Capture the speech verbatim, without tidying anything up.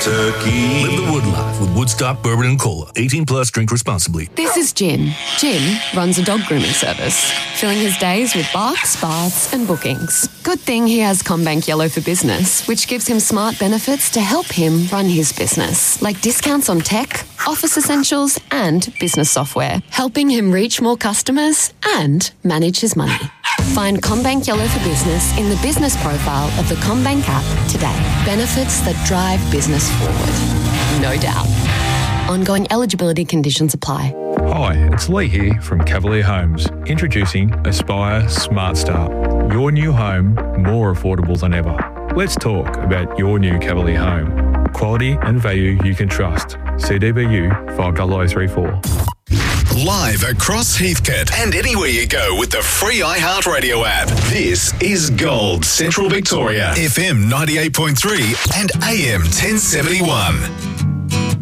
turkey. Live the Wood life with Woodstock Bourbon and Cola. eighteen plus, drink responsibly. This is Jim. Jim runs a dog grooming service, filling his days with barks, baths and bookings. Good thing he has CommBank Yellow for Business, which gives him smart benefits to help him run his business, like discounts on tech, office essentials and business software, helping him reach more customers and manage his money. Find CommBank Yellow for Business in the business profile of the CommBank app today. Benefits that drive business forward. No doubt. Ongoing eligibility conditions apply. Hi, it's Lee here from Cavalier Homes, introducing Aspire Smart Start. Your new home more affordable than ever. Let's talk about your new Cavalier home. Quality and value you can trust. C D B U five zero zero three four. Live across Heathcote and anywhere you go with the free iHeartRadio app. This is Gold Central Victoria, F M ninety-eight point three and A M ten seventy-one.